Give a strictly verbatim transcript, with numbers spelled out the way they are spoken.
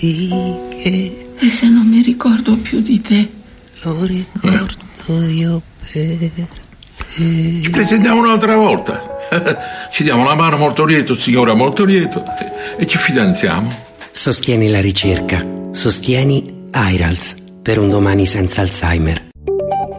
che E se non mi ricordo più di te? Lo ricordo io per te. Ci presentiamo un'altra volta. Ci diamo la mano molto lieto, signora molto lieto, e ci fidanziamo. Sostieni la ricerca. Sostieni I R A L S per un domani senza Alzheimer.